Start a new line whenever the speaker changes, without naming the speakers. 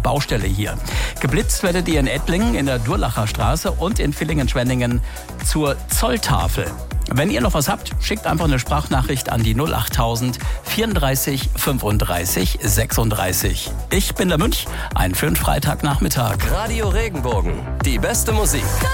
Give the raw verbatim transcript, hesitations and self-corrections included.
Baustelle hier. Geblitzt werdet ihr in Ettlingen in der Durlacher Straße und in Villingen-Schwenningen zur Zolltafel. Wenn ihr noch was habt, schickt einfach eine Sprachnachricht an die null achttausend vierunddreißig fünfunddreißig sechsunddreißig. Ich bin der Münch, einen schönen Freitagnachmittag.
Radio Regenbogen, die beste Musik.